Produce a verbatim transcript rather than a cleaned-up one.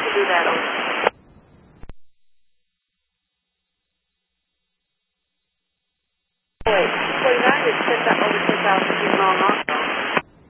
can do that. Over. Wait, forty-nine is ten thousand, over ten thousand feet long.